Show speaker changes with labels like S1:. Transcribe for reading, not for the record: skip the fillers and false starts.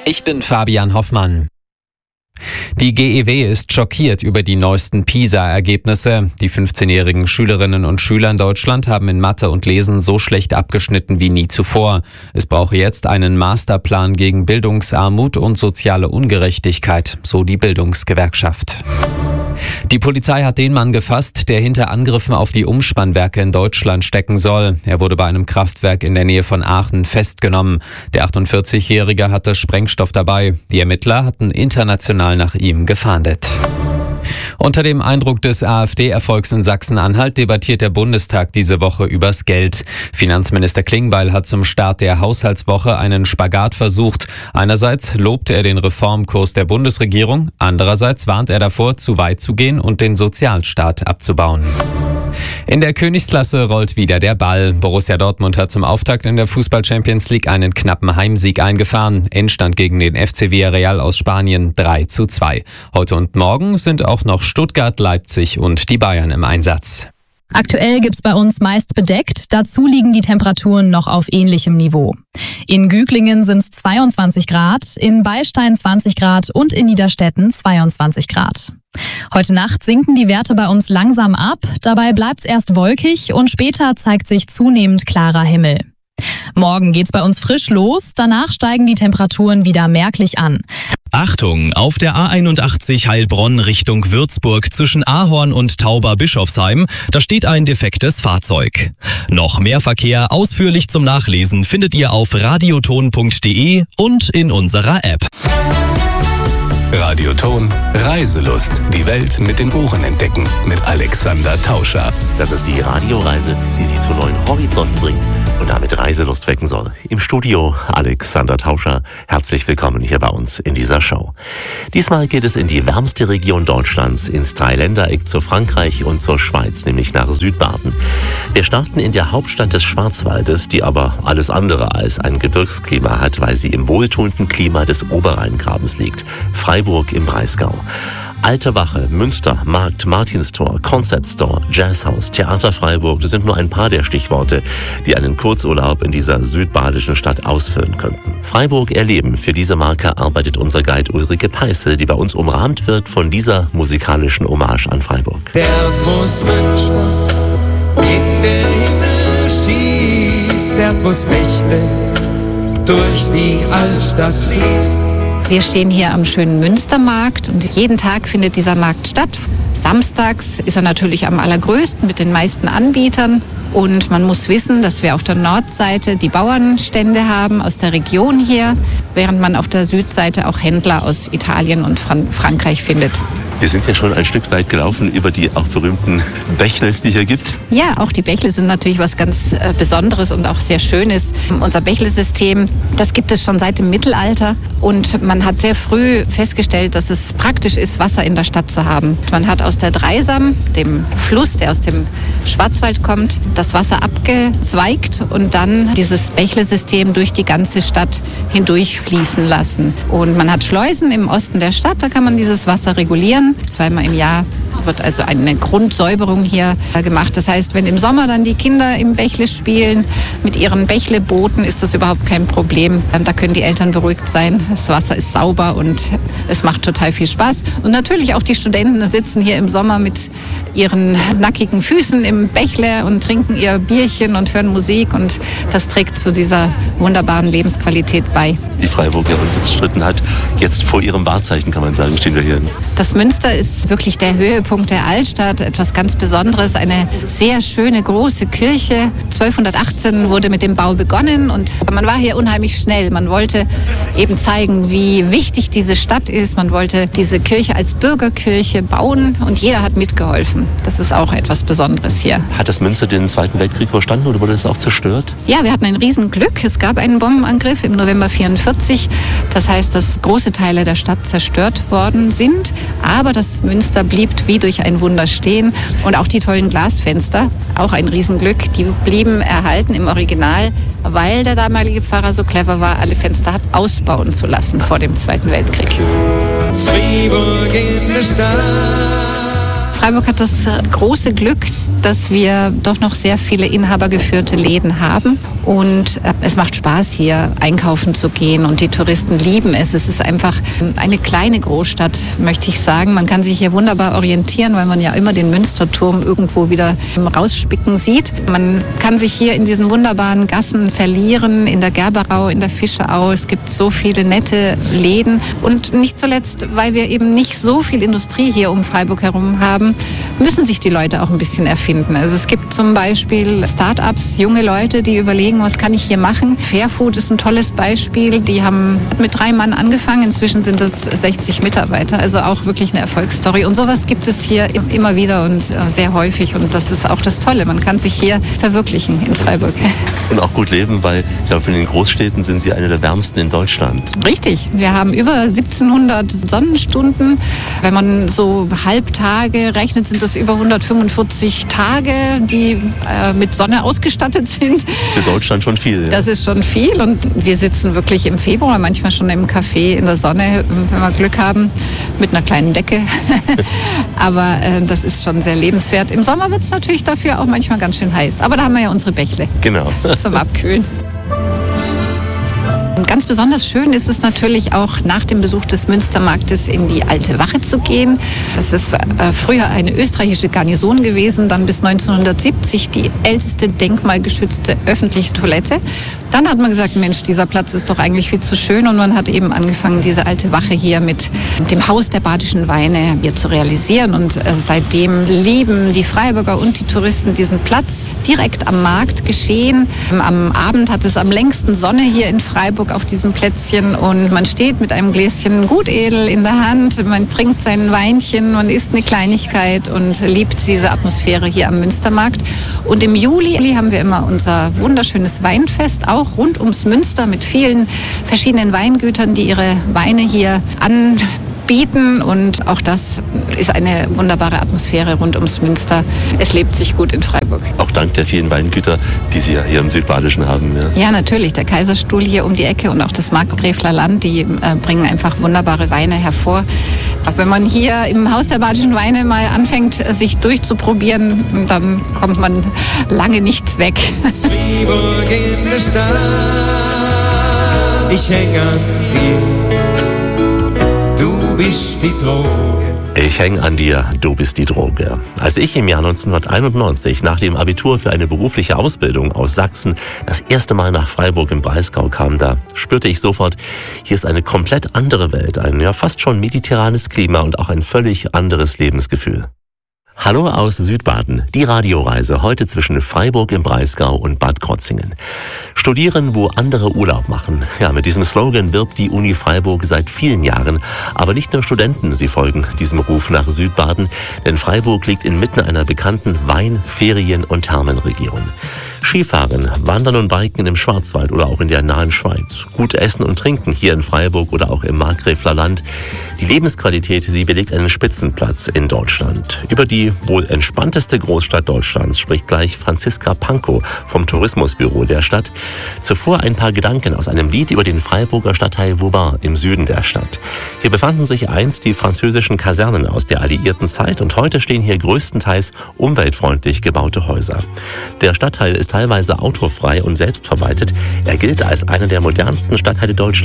S1: Ich bin Fabian Hoffmann. Die GEW ist schockiert über die neuesten PISA-Ergebnisse. Die 15-jährigen Schülerinnen und Schüler in Deutschland haben in Mathe und Lesen so schlecht abgeschnitten wie nie zuvor. Es brauche jetzt einen Masterplan gegen Bildungsarmut und soziale Ungerechtigkeit, so die Bildungsgewerkschaft. Die Polizei hat den Mann gefasst, der hinter Angriffen auf die Umspannwerke in Deutschland stecken soll. Er wurde bei einem Kraftwerk in der Nähe von Aachen festgenommen. Der 48-Jährige hatte Sprengstoff dabei. Die Ermittler hatten international nach ihm gefahndet. Unter dem Eindruck des AfD-Erfolgs in Sachsen-Anhalt debattiert der Bundestag diese Woche übers Geld. Finanzminister Klingbeil hat zum Start der Haushaltswoche einen Spagat versucht. Einerseits lobt er den Reformkurs der Bundesregierung, andererseits warnt er davor, zu weit zu gehen und den Sozialstaat abzubauen. In der Königsklasse rollt wieder der Ball. Borussia Dortmund hat zum Auftakt in der Fußball-Champions League einen knappen Heimsieg eingefahren. Endstand gegen den FC Villarreal aus Spanien 3:2. Heute und morgen sind auch noch Stuttgart, Leipzig und die Bayern im Einsatz.
S2: Aktuell gibt's bei uns meist bedeckt, dazu liegen die Temperaturen noch auf ähnlichem Niveau. In Güglingen sind's 22 Grad, in Beilstein 20 Grad und in Niederstetten 22 Grad. Heute Nacht sinken die Werte bei uns langsam ab, dabei bleibt's erst wolkig und später zeigt sich zunehmend klarer Himmel. Morgen geht's bei uns frisch los, danach steigen die Temperaturen wieder merklich an.
S3: Achtung, auf der A81 Heilbronn Richtung Würzburg zwischen Ahorn und Tauber-Bischofsheim, da steht ein defektes Fahrzeug. Noch mehr Verkehr ausführlich zum Nachlesen findet ihr auf radioton.de und in unserer App.
S4: Radioton Reiselust. Die Welt mit den Ohren entdecken. Mit Alexander Tauscher.
S5: Das ist die Radioreise, die Sie zu neuen Horizonten bringt und damit Reiselust wecken soll. Im Studio Alexander Tauscher. Herzlich willkommen hier bei uns in dieser Show. Diesmal geht es in die wärmste Region Deutschlands, ins Dreiländereck zu Frankreich und zur Schweiz, nämlich nach Südbaden. Wir starten in der Hauptstadt des Schwarzwaldes, die aber alles andere als ein Gebirgsklima hat, weil sie im wohltuenden Klima des Oberrheingrabens liegt. Freiburg im Breisgau. Alte Wache, Münster, Markt, Martinstor, Concept Store, Jazzhaus, Theater Freiburg, das sind nur ein paar der Stichworte, die einen Kurzurlaub in dieser südbadischen Stadt ausfüllen könnten. Freiburg erleben, für diese Marke arbeitet unser Guide Ulrike Peißel, die bei uns umrahmt wird von dieser musikalischen Hommage an Freiburg.
S6: Der Großmünster in der Himmel schießt, der Großmächte durch die Altstadt fließt.
S7: Wir stehen hier am schönen Münstermarkt und jeden Tag findet dieser Markt statt. Samstags ist er natürlich am allergrößten mit den meisten Anbietern. Und man muss wissen, dass wir auf der Nordseite die Bauernstände haben aus der Region hier, während man auf der Südseite auch Händler aus Italien und Frankreich findet.
S5: Wir sind ja schon ein Stück weit gelaufen über die auch berühmten Bächles, die hier gibt.
S7: Ja, auch die Bächle sind natürlich was ganz Besonderes und auch sehr Schönes. Unser Bächlesystem, das gibt es schon seit dem Mittelalter und man hat sehr früh festgestellt, dass es praktisch ist, Wasser in der Stadt zu haben. Man hat aus der Dreisam, dem Fluss, der aus dem Schwarzwald kommt, das Wasser abgezweigt und dann dieses Bächlesystem durch die ganze Stadt hindurch fließen lassen. Und man hat Schleusen im Osten der Stadt, da kann man dieses Wasser regulieren. Zweimal im Jahr wird also eine Grundsäuberung hier gemacht. Das heißt, wenn im Sommer dann die Kinder im Bächle spielen mit ihren Bächlebooten, ist das überhaupt kein Problem. Da können die Eltern beruhigt sein. Das Wasser ist sauber und es macht total viel Spaß. Und natürlich auch die Studenten sitzen hier im Sommer mit ihren nackigen Füßen im Bächle und trinken ihr Bierchen und hören Musik und das trägt zu dieser wunderbaren Lebensqualität bei.
S5: Die Freiburger Rundungsschritten hat jetzt vor ihrem Wahrzeichen, kann man sagen, stehen wir hier.
S7: Das Münster ist wirklich der Höhepunkt der Altstadt, etwas ganz Besonderes, eine sehr schöne große Kirche. 1218 wurde mit dem Bau begonnen und man war hier unheimlich schnell. Man wollte eben zeigen, wie wichtig diese Stadt ist. Man wollte diese Kirche als Bürgerkirche bauen und jeder hat mitgeholfen. Das ist auch etwas Besonderes hier.
S5: Hat das Münster den Zweiten Weltkrieg überstanden oder wurde es auch zerstört?
S7: Ja, wir hatten ein Riesenglück. Es gab einen Bombenangriff im November 1944. Das heißt, dass große Teile der Stadt zerstört worden sind. Aber das Münster blieb wie durch ein Wunder stehen. Und auch die tollen Glasfenster, auch ein Riesenglück, die blieben erhalten im Original, weil der damalige Pfarrer so clever war, alle Fenster hat ausbauen zu lassen vor dem Zweiten Weltkrieg.
S6: Freiburg in der Stadt.
S7: Freiburg hat das große Glück, dass wir doch noch sehr viele inhabergeführte Läden haben. Und es macht Spaß, hier einkaufen zu gehen. Und die Touristen lieben es. Es ist einfach eine kleine Großstadt, möchte ich sagen. Man kann sich hier wunderbar orientieren, weil man ja immer den Münsterturm irgendwo wieder rausspicken sieht. Man kann sich hier in diesen wunderbaren Gassen verlieren, in der Gerberau, in der Fischeau. Es gibt so viele nette Läden. Und nicht zuletzt, weil wir eben nicht so viel Industrie hier um Freiburg herum haben, müssen sich die Leute auch ein bisschen erfinden. Also es gibt zum Beispiel Start-ups, junge Leute, die überlegen, was kann ich hier machen. Fairfood ist ein tolles Beispiel. Die haben mit 3 Mann angefangen. Inzwischen sind es 60 Mitarbeiter. Also auch wirklich eine Erfolgsstory. Und sowas gibt es hier immer wieder und sehr häufig. Und das ist auch das Tolle. Man kann sich hier verwirklichen in Freiburg.
S5: Und auch gut leben, weil ich glaube, in den Großstädten sind Sie eine der wärmsten in Deutschland.
S7: Richtig. Wir haben über 1700 Sonnenstunden. Wenn man so Halbtage rechnet, sind das über 145 Tage, die mit Sonne ausgestattet sind.
S5: Für Deutschland schon viel. Ja.
S7: Das ist schon viel und wir sitzen wirklich im Februar, manchmal schon im Café in der Sonne, wenn wir Glück haben, mit einer kleinen Decke. Aber das ist schon sehr lebenswert. Im Sommer wird es natürlich dafür auch manchmal ganz schön heiß. Aber da haben wir ja unsere Bächle zum Abkühlen. Und ganz besonders schön ist es natürlich auch nach dem Besuch des Münstermarktes in die Alte Wache zu gehen. Das ist früher eine österreichische Garnison gewesen, dann bis 1970 die älteste denkmalgeschützte öffentliche Toilette. Dann hat man gesagt, Mensch, dieser Platz ist doch eigentlich viel zu schön und man hat eben angefangen, diese Alte Wache hier mit dem Haus der Badischen Weine hier zu realisieren und seitdem lieben die Freiburger und die Touristen diesen Platz direkt am Markt geschehen. Am Abend hat es am längsten Sonne hier in Freiburg auf diesem Plätzchen und man steht mit einem Gläschen Gutedel in der Hand, man trinkt sein Weinchen, man isst eine Kleinigkeit und liebt diese Atmosphäre hier am Münstermarkt. Und im Juli haben wir immer unser wunderschönes Weinfest, auch rund ums Münster mit vielen verschiedenen Weingütern, die ihre Weine hier anbieten. Und auch das ist eine wunderbare Atmosphäre rund ums Münster. Es lebt sich gut in Freiburg.
S5: Auch dank der vielen Weingüter, die Sie ja hier im Südbadischen haben.
S7: Ja, natürlich. Der Kaiserstuhl hier um die Ecke und auch das Markgräfler Land, die bringen einfach wunderbare Weine hervor. Auch wenn man hier im Haus der Badischen Weine mal anfängt, sich durchzuprobieren, dann kommt man lange nicht weg.
S6: Freiburg in der Stadt, ich häng an dir, du bist die Droge.
S5: Ich häng an dir, du bist die Droge. Als ich im Jahr 1991 nach dem Abitur für eine berufliche Ausbildung aus Sachsen das erste Mal nach Freiburg im Breisgau kam, da spürte ich sofort, hier ist eine komplett andere Welt, ein ja fast schon mediterranes Klima und auch ein völlig anderes Lebensgefühl. Hallo aus Südbaden, die Radioreise heute zwischen Freiburg im Breisgau und Bad Krozingen. Studieren, wo andere Urlaub machen. Ja, mit diesem Slogan wirbt die Uni Freiburg seit vielen Jahren. Aber nicht nur Studenten, sie folgen diesem Ruf nach Südbaden, denn Freiburg liegt inmitten einer bekannten Wein-, Ferien- und Thermenregion. Skifahren, Wandern und Biken im Schwarzwald oder auch in der nahen Schweiz. Gut essen und trinken hier in Freiburg oder auch im Markgräfler Land. Die Lebensqualität, sie belegt einen Spitzenplatz in Deutschland. Über die wohl entspannteste Großstadt Deutschlands spricht gleich Franziska Pankow vom Tourismusbüro der Stadt. Zuvor ein paar Gedanken aus einem Lied über den Freiburger Stadtteil Vauban im Süden der Stadt. Hier befanden sich einst die französischen Kasernen aus der alliierten Zeit und heute stehen hier größtenteils umweltfreundlich gebaute Häuser. Der Stadtteil ist teilweise autofrei und selbstverwaltet. Er gilt als einer der modernsten Stadtteile Deutschlands.